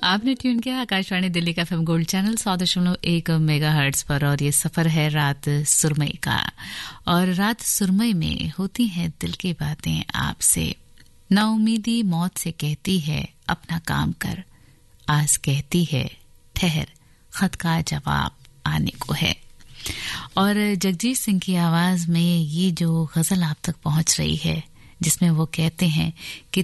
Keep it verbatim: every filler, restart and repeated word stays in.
आपने ट्यून किया आकाशवाणी दिल्ली का एफएम गोल्ड चैनल सौ दशमलव एक मेगाहर्ट्ज पर और ये सफर है रात सुरमई का। और रात सुरमई में होती हैं दिल की बातें आपसे। नाउमीदी मौत से कहती है अपना काम कर, आस कहती है ठहर खत का जवाब आने को है। और जगजीत सिंह की आवाज में ये जो गजल आप तक पहुंच रही है जिसमें वो कहते हैं कि